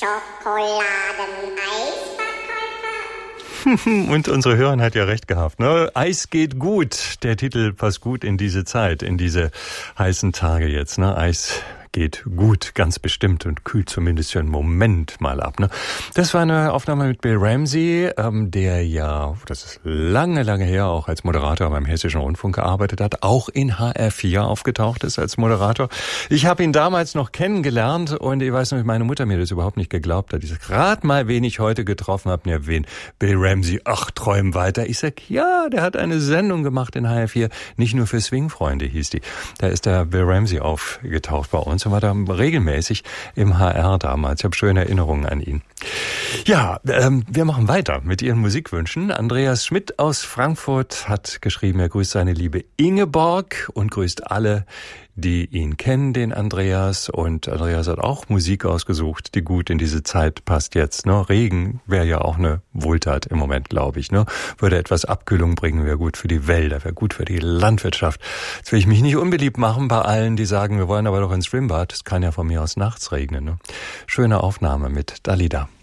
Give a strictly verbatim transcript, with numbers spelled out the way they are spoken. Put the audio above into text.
Schokoladeneisverkäufer. Und unsere Hörerin hat ja recht gehabt, ne? Eis geht gut. Der Titel passt gut in diese Zeit, in diese heißen Tage jetzt, ne? Eis geht gut, ganz bestimmt, und kühlt zumindest für einen Moment mal ab, ne? Das war eine Aufnahme mit Bill Ramsey, ähm, der ja, das ist lange, lange her, auch als Moderator beim Hessischen Rundfunk gearbeitet hat, auch in H R vier aufgetaucht ist als Moderator. Ich habe ihn damals noch kennengelernt und ich weiß noch, meine Mutter mir das überhaupt nicht geglaubt hat. Ich sag, rat mal, wen ich heute getroffen habe. Ja, wen? Bill Ramsey. Ach, träum weiter. Ich sag, ja, der hat eine Sendung gemacht in H R vier, nicht nur für Swing-Freunde hieß die. Da ist der Bill Ramsey aufgetaucht bei uns. Und war da regelmäßig im H R damals. Ich habe schöne Erinnerungen an ihn. Ja, ähm, wir machen weiter mit Ihren Musikwünschen. Andreas Schmidt aus Frankfurt hat geschrieben, er grüßt seine liebe Ingeborg und grüßt alle, die ihn kennen, den Andreas. Und Andreas hat auch Musik ausgesucht, die gut in diese Zeit passt jetzt. Ne? Regen wäre ja auch eine Wohltat im Moment, glaube ich. Ne? Würde etwas Abkühlung bringen, wäre gut für die Wälder, wäre gut für die Landwirtschaft. Jetzt will ich mich nicht unbeliebt machen bei allen, die sagen, wir wollen aber doch ins Schwimmbad. Es kann ja von mir aus nachts regnen. Ne? Schöne Aufnahme mit Dalida.